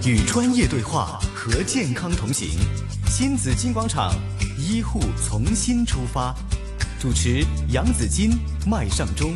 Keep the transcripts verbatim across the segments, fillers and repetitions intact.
與專業對話，和健康同行。新紫荊廣場，醫護從新出發。主持楊子矜、麥尚中。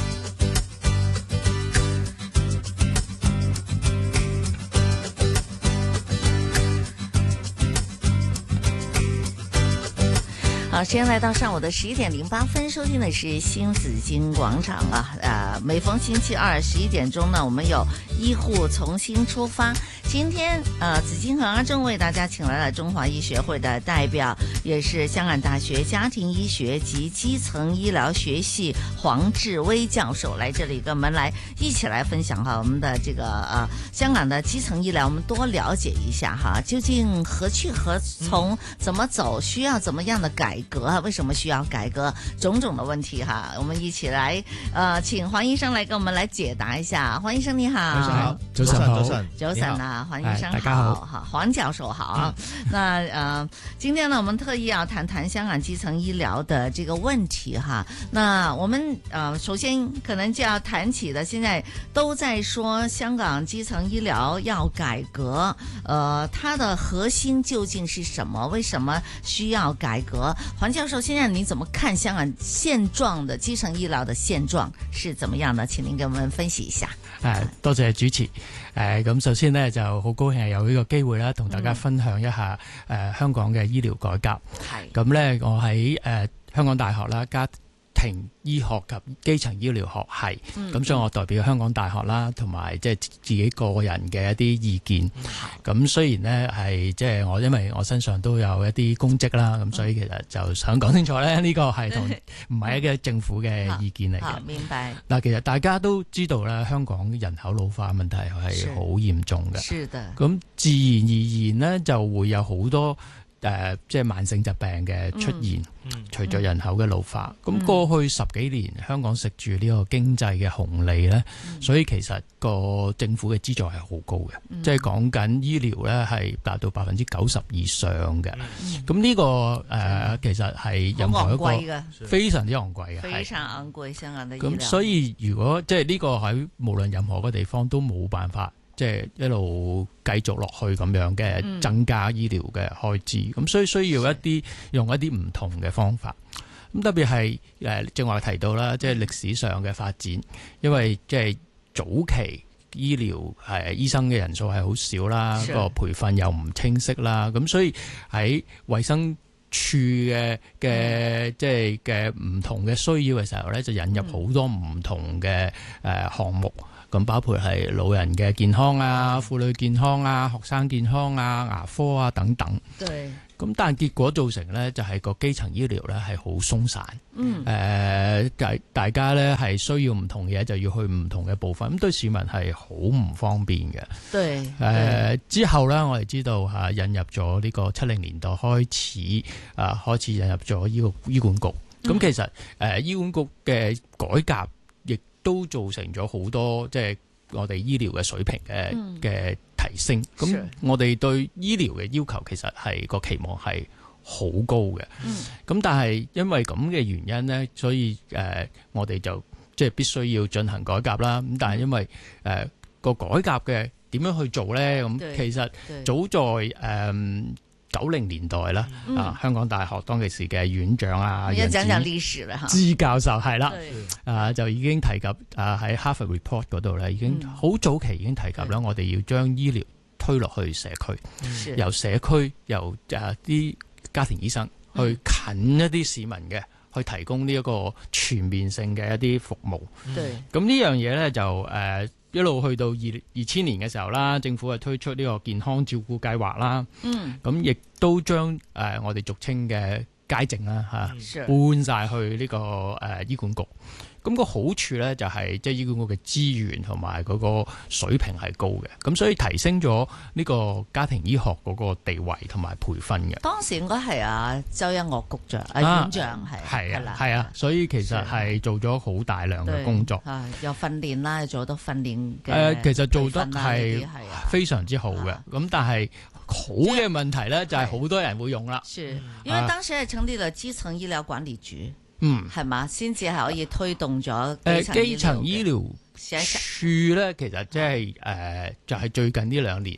好，时间来到上午的十一点零八分，收听的是新紫荊广场啊。呃，每逢星期二十一点钟呢，我们有医护从新出发。今天呃，紫荊和阿正为大家请来了中华医学会的代表，也是香港大学家庭医学及基层医疗学系黄志威教授，来这里跟我们来一起来分享哈我们的这个呃香港的基层医疗，我们多了解一下哈，究竟何去何从，怎么走，需要怎么样的改革啊？为什么需要改革？种种的问题哈，我们一起来呃，請黃醫生來跟我們來解答一下。黃醫生你好， 早晨好，早晨好， 早晨早晨啊，黃醫生大家好， 好，黃教授好啊。嗯、那呃，今天呢，我們特意要談談香港基層醫療的這個問題哈。那我們呃，首先可能就要談起的，現在都在說香港基層醫療要改革，呃，它的核心究竟是什麼？為什麼需要改革？黃教授，現在你怎麼看香港現狀的基層醫療的現狀是怎麼樣的？請您給我們分析一下。 誒，多謝主持。誒，咁首先呢，就好高興有呢個機會啦，同大家分享一下誒、嗯呃、香港嘅醫療改革。係。咁咧，我喺誒、呃、香港大學啦，家庭醫學及基層醫療學系，咁、嗯、所以我代表香港大學啦，同埋即係自己個人嘅一啲意見。咁、嗯、雖然呢係即係我因為我身上都有一啲公職啦，咁、嗯、所以其實就想講清楚咧，呢、這個係同唔係一個政府嘅意見嚟嘅。明白。嗱，其實大家都知道咧，香港人口老化問題係好嚴重嘅。是的。咁自然而然呢，就會有好多誒、呃，即係慢性疾病嘅出現，嗯、隨着人口嘅老化。咁、嗯、過去十幾年，嗯、香港食住呢個經濟嘅紅利咧、嗯，所以其實個政府嘅資助係好高嘅、嗯，即係講緊醫療咧係達到百分之九十以上嘅。咁、嗯、呢、這個誒、呃，其實係任何一個非常之昂貴嘅， 非常昂貴香港嘅醫療。 咁所以如果即係呢個喺無論任何個地方都冇辦法。即係一路繼續落去咁樣嘅增加醫療嘅開支，咁、嗯、所以需要一啲用一啲唔同嘅方法。咁特別係誒正話提到啦，即係歷史上嘅發展，因為即係早期醫療係醫生嘅人數係好少啦，個培訓又唔清晰啦，咁所以喺衛生處嘅嘅即係嘅唔同嘅需要嘅時候咧，就引入好多唔同嘅誒項目。咁包括係老人嘅健康啊、婦女健康啊、學生健康啊、牙科啊等等。對。咁但係結果造成咧，就係個基層醫療咧係好鬆散。嗯。誒、呃，大大家咧係需要唔同嘢，就要去唔同嘅部分，咁對市民係好唔方便嘅。對。誒、呃、之後咧，我哋知道嚇引入咗呢個七零年代開始啊，開始引入咗呢個醫管局。咁、嗯、其實誒、呃、醫管局嘅改革。都造成咗好多即係我哋醫療嘅水平嘅嘅、嗯、提升。咁我哋對醫療嘅要求其實係個期望係好高嘅。咁、嗯、但係因為咁嘅原因呢，所以誒、呃、我哋就即係必須要進行改革啦。咁但係因為誒個、呃、改革嘅點樣去做呢？咁其實早在誒。呃九零年代啦、嗯，啊，香港大學當其時嘅院長啊， 要講講歷史啦， 朱教授係啦，啊，就已經提及啊喺 Harvard Report 嗰度咧，已經好早期已經提及啦，我哋要將醫療推落去社區，由社區由啊啲家庭醫生去近一啲市民嘅，去提供呢一個全面性嘅一啲服務。咁呢樣嘢咧就誒。呃一路去到二二千年嘅時候啦，政府係推出呢個健康照顧計劃啦。嗯，咁亦都將誒、呃、我哋俗稱嘅街症啦嚇搬晒去呢、這個誒、呃、醫管局。咁、那個好處咧就係即係醫管局嘅資源同埋嗰個水平係高嘅，咁所以提升咗呢個家庭醫學嗰個地位同埋培訓嘅。 當時應該係啊周一嶽局長啊院長係係啊係啊，所以其實係做咗好大量嘅工作。 啊，有訓練啦，做得訓練嘅。誒、 呃，其實做得係非常之好嘅。咁、啊、但係好嘅問題咧，就係好多人會用啦。 是因為當時係成立了基層醫療管理局。 嗯， 係嘛，先至係可以推動咗誒基層醫療處咧，其實即係誒就係、是、最近呢兩年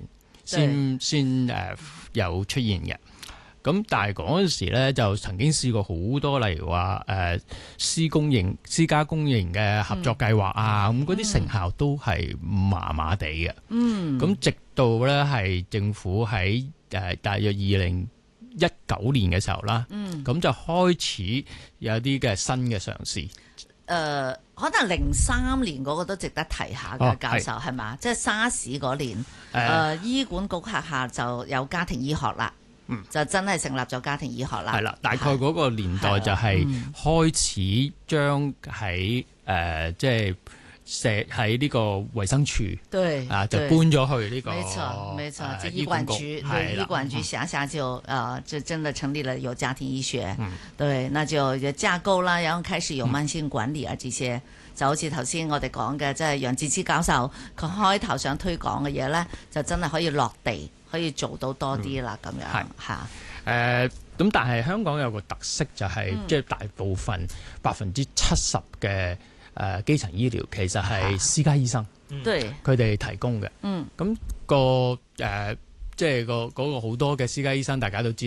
先先誒有出現嘅。咁但係嗰陣時咧，就曾經試過好多，例如話誒私公營、私家公營嘅合作計劃啊，咁嗰啲成效都係麻麻地嘅。嗯，咁直到咧係政府喺誒大約二零一九年嘅時候啦，嗯，咁就開始有啲嘅新嘅嘗試。誒、 呃，可能零三年嗰個都值得提下嘅，教授係嘛？即係沙士嗰年，誒、呃呃、醫管局轄下就有家庭醫學啦。嗯，就真係成立咗家庭醫學啦。係啦， 大概嗰個年代就係開始將喺誒即係社喺呢個衛生署，對啊，就搬咗去呢個。沒錯，沒錯，就醫管局，對醫管局轄下就呃就真的成立了有家庭醫學，嗯，對，那就有架構啦，然後開始有慢性管理啊，這些就好似頭先我哋講嘅，即係楊智之教授佢開頭想推廣嘅嘢咧，就真係可以落地。可以做到多啲啦，咁、嗯、樣嚇。誒，咁、 呃、但係香港有個特色就係、是，即、嗯、係、就是、大部分百分之七十嘅誒基層醫療其實係私家醫生，對佢哋提供嘅。嗯，咁、那個誒，即、呃、係、就是、個嗰、那個好多嘅私家醫生，大家都知。